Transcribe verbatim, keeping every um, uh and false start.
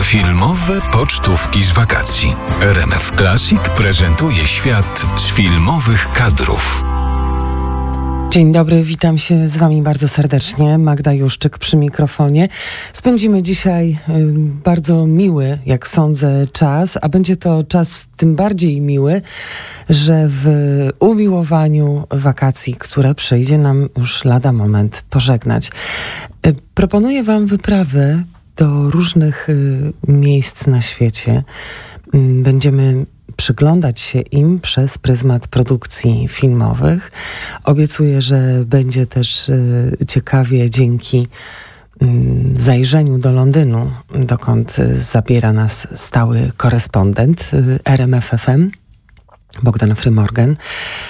Filmowe pocztówki z wakacji. R M F Classic prezentuje świat z filmowych kadrów. Dzień dobry, witam się z Wami bardzo serdecznie. Magda Juszczyk przy mikrofonie. Spędzimy dzisiaj y, bardzo miły, jak sądzę, czas, a będzie to czas tym bardziej miły, że w umiłowaniu wakacji, które przyjdzie nam już lada moment pożegnać. Y, proponuję Wam wyprawę do różnych y, miejsc na świecie. Y, będziemy przyglądać się im przez pryzmat produkcji filmowych. Obiecuję, że będzie też y, ciekawie dzięki y, zajrzeniu do Londynu, dokąd y, zabiera nas stały korespondent y, R M F F M, Bogdan Frymorgan.